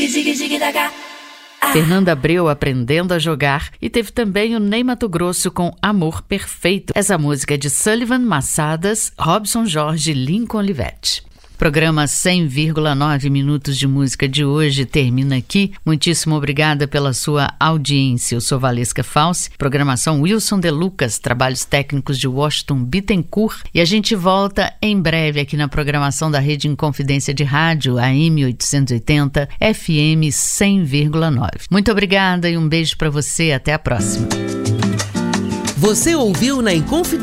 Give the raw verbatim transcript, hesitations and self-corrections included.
Fernanda Abreu aprendendo a jogar, e teve também o Ney Matogrosso com Amor Perfeito. Essa música é de Sullivan Massadas, Robson Jorge e Lincoln Olivetti. Programa cem vírgula nove minutos de música de hoje termina aqui. Muitíssimo obrigada pela sua audiência. Eu sou Valesca Falsi, programação Wilson De Lucas, trabalhos técnicos de Washington Bittencourt, e a gente volta em breve aqui na programação da Rede Inconfidência de Rádio, A M oitocentos e oitenta, F M cem vírgula nove. Muito obrigada e um beijo para você. Até a próxima. Você ouviu na Inconfidência